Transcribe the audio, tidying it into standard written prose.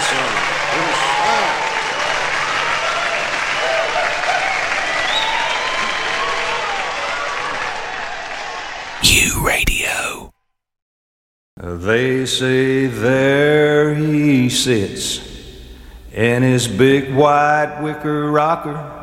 U-Radio. They say there he sits in his big white wicker rocker,